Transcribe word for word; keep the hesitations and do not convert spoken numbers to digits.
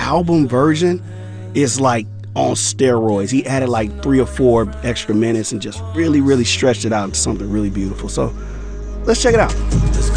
album version is like on steroids. He added like three or four extra minutes and just really, really stretched it out into something really beautiful. So let's check it out.